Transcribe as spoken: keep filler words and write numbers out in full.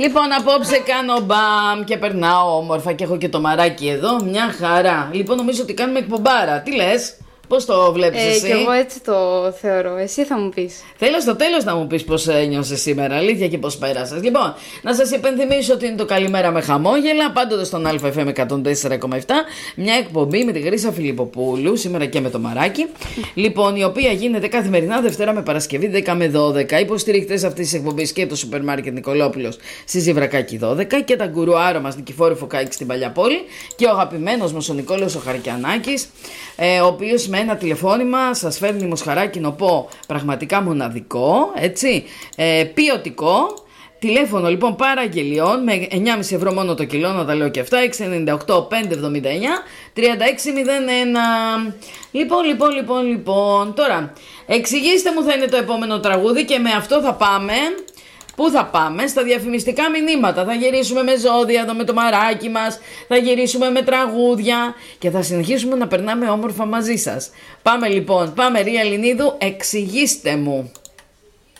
Λοιπόν, απόψε κάνω μπαμ και περνάω όμορφα και έχω και το μαράκι εδώ. Μια χαρά. Λοιπόν, νομίζω ότι κάνουμε εκπομπάρα. Τι λες? Πώς το βλέπεις ε, εσύ? Και εγώ έτσι το θεωρώ. Εσύ θα μου πεις. Θέλω στο τέλος να μου πεις πώς ένιωσες σήμερα, αλήθεια, και πώς πέρασες. Λοιπόν, να σας υπενθυμίσω ότι είναι το Καλημέρα με χαμόγελα, πάντοτε στον ΑΕΦ εκατόν τέσσερα κόμμα επτά. Μια εκπομπή με τη Γρίσα Φιλιπποπούλου, σήμερα και με το μαράκι. Λοιπόν, η οποία γίνεται καθημερινά Δευτέρα με Παρασκευή δέκα με δώδεκα. Υποστηρικτές αυτής της εκπομπής και το σούπερ μάρκετ Νικολόπουλος στη Ζιβρακάκη δώδεκα και τα γκουρουάρο μας Νικηφόρου Φωκάκη στην Παλιαπόλη και ο αγαπημένος μας ο Νικόλαος ο Χαρκιανάκης, ε, ο οποίος με ένα τηλεφώνημα σας φέρνει μοσχαράκι νοπό πραγματικά μοναδικό, έτσι, ε, ποιοτικό. Τηλέφωνο λοιπόν παραγγελιών με εννιά κόμμα πέντε ευρώ μόνο το κιλό, να τα λέω και αυτά, έξι εννιά οκτώ πέντε εβδομήντα εννιά τριάντα έξι μηδέν ένα. Λοιπόν, λοιπόν, λοιπόν, λοιπόν, τώρα εξηγήστε μου θα είναι το επόμενο τραγούδι και με αυτό θα πάμε. Πού θα πάμε? Στα διαφημιστικά μηνύματα. Θα γυρίσουμε με ζώδια εδώ με το μαράκι μας. Θα γυρίσουμε με τραγούδια. Και θα συνεχίσουμε να περνάμε όμορφα μαζί σας. Πάμε λοιπόν. Πάμε Ρία Λινίδου. Εξηγήστε μου.